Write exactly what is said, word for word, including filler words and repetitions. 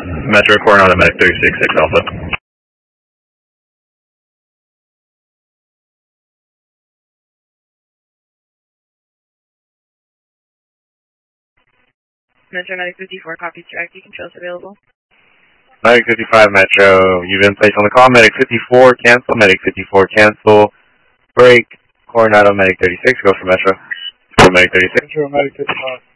Metro Coronado Medic thirty-six, six Alpha. Metro Medic fifty-four, copy, track, you controls available. Medic fifty-five Metro, you've been placed on the call. Medic fifty-four, cancel. Medic fifty-four, cancel. Break. Coronado Medic thirty-six, go for Metro. Go for Medic thirty-six. Metro Medic fifty-five.